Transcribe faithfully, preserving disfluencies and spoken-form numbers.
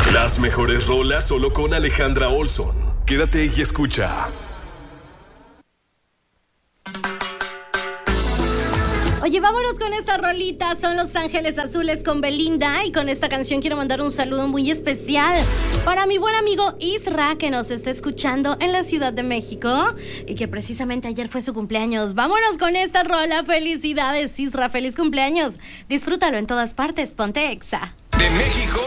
Las mejores rolas solo con Alejandra Olson. Quédate y escucha. Oye, vámonos con esta rolita. Son Los Ángeles Azules con Belinda. Y con esta canción quiero mandar un saludo muy especial para mi buen amigo Isra, que nos está escuchando en la Ciudad de México y que precisamente ayer fue su cumpleaños. Vámonos con esta rola. Felicidades, Isra, feliz cumpleaños. Disfrútalo en todas partes. Ponte Exa. De México